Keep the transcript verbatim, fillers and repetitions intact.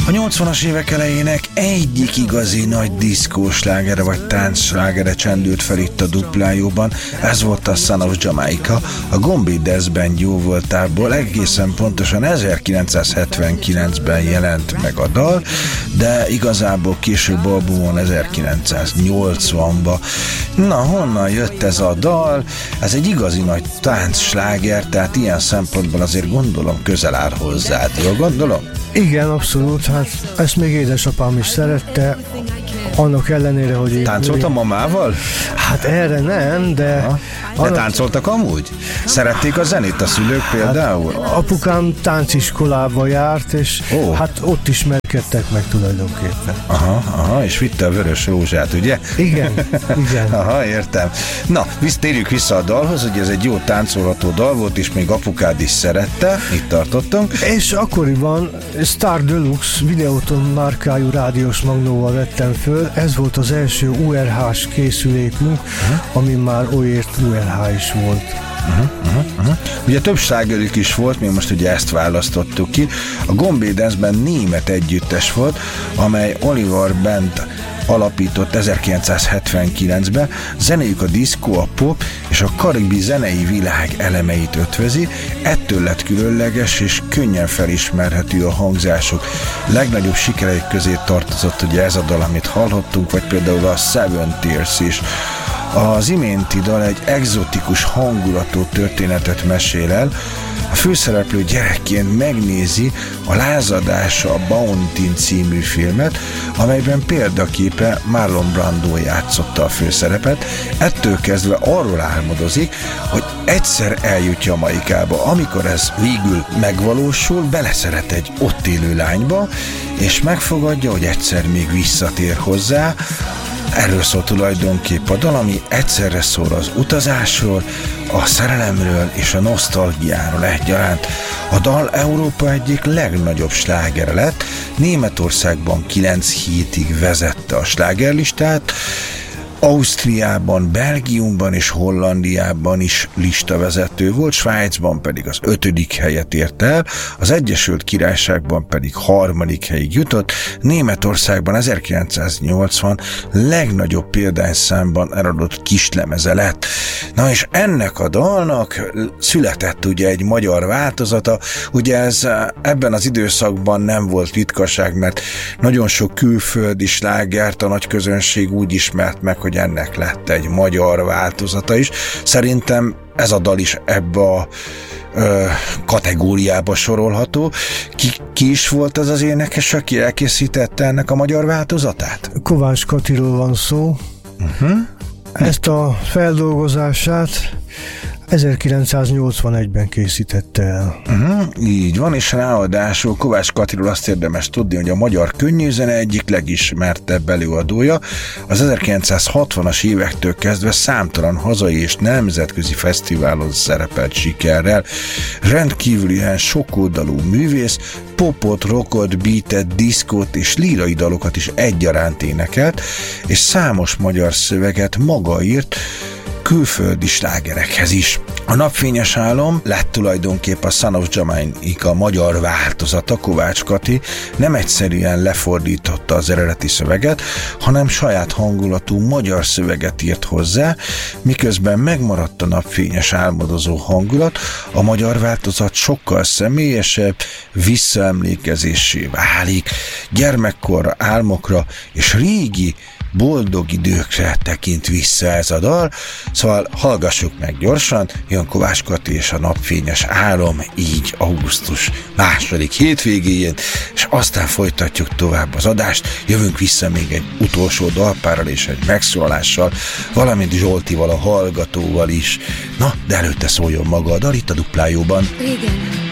A nyolcvanas évek elejének egyik igazi nagy diszkóslágere vagy táncslágere csendült fel itt a Duplájóban. Ez volt a Son of Jamaica, a Gombi Death Band jó voltából. Egészen pontosan ezerkilencszázhetvenkilencben jelent meg a dal, de igazából később albumon ezerkilencszáznyolcvanban. Na, honnan jött ez a dal? Ez egy igazi nagy táncsláger, tehát ilyen szempontból azért gondolom közel áll hozzád. Jól gondolom? Igen, abszolút, hát ezt még édesapám is szerette, annak ellenére, hogy én... Táncolt a mamával? Hát erre nem, de... Aha. De annak... táncoltak amúgy? Szerették a zenét a szülők például? Hát, apukám tánciskolába járt, és oh. hát ott ismerkedtek meg tulajdonképpen. Aha, aha, és vitte a vörös rózsát, ugye? Igen, igen. Aha, értem. Na, visz, térjük vissza a dalhoz, hogy ez egy jó táncolható dal volt, és még apukád is szerette, itt tartottunk. És akkoriban Star Deluxe videóton márkájú rádiós magnóval vettem föl, ez volt az első u er hás készülékünk, uh-huh. ami már olyért u er há is volt. Uh-huh, uh-huh, uh-huh. Ugye több slágerük is volt, mi most ugye ezt választottuk ki. A Gombi Death Band német együttes volt, amely Oliver Bent alapított ezerkilencszázhetvenkilencben. Zenéjük a diszkó, a pop és a karibi zenei világ elemeit ötvözi, ettől lett különleges és könnyen felismerhető a hangzások. Legnagyobb sikereik közé tartozott ugye ez a dal, amit hallhattunk, vagy például a Seven Tears is. Az iménti dal egy egzotikus hangulatú történetet mesél el. A főszereplő gyerekként megnézi a Lázadása a Bounty című filmet, amelyben példaképe Marlon Brando játszotta a főszerepet. Ettől kezdve arról álmodozik, hogy egyszer eljut Jamaikába. Amikor ez végül megvalósul, beleszeret egy ott élő lányba, és megfogadja, hogy egyszer még visszatér hozzá. Erről szól tulajdonképp a dal, ami egyszerre szól az utazásról, a szerelemről és a nosztalgiáról egyaránt. A dal Európa egyik legnagyobb slágere lett, Németországban kilenc hétig vezette a slágerlistát, Ausztriában, Belgiumban és Hollandiában is listavezető volt, Svájcban pedig az ötödik helyet ért el, az Egyesült Királyságban pedig harmadik helyig jutott, Németországban ezerkilencszáznyolcvan legnagyobb példányszámban eladott kislemeze lett. Na és ennek a dalnak született ugye egy magyar változata, ugye ez ebben az időszakban nem volt ritkaság, mert nagyon sok külföldi slágert a nagy közönség úgy ismert meg, hogy ennek lett egy magyar változata is. Szerintem ez a dal is ebbe a ö, kategóriába sorolható. Ki, ki is volt az az énekes, aki elkészítette ennek a magyar változatát? Kovács Katiról van szó. Uh-huh. Ezt a feldolgozását ezerkilencszáznyolcvanegyben készítette el. Uh-huh, így van, és ráadásul Kovács Katiról azt érdemes tudni, hogy a magyar könnyűzene egyik legismertebb előadója. Az ezerkilencszázhatvanas évektől kezdve számtalan hazai és nemzetközi fesztiválon szerepelt sikerrel. Rendkívülien sokoldalú művész, popot, rockot, beatet, diszkót és lírai dalokat is egyaránt énekelt, és számos magyar szöveget maga írt, külföldi slágerekhez is. A Napfényes álom lett tulajdonképp a Son of Jamaica magyar változata. Kovács Kati nem egyszerűen lefordította az eredeti szöveget, hanem saját hangulatú magyar szöveget írt hozzá, miközben megmaradt a napfényes álmodozó hangulat, a magyar változat sokkal személyesebb, visszaemlékezéssé válik, gyermekkorra, álmokra és régi boldog időkre tekint vissza ez a dal, szóval hallgassuk meg gyorsan, jön Kovács Kati és a Napfényes álom, így augusztus második hétvégéjén, és aztán folytatjuk tovább az adást, jövünk vissza még egy utolsó dalpárral és egy megszólalással, valamint Zsoltival, a hallgatóval is. Na, de előtte szóljon maga a dal itt a Duplájóban. Régen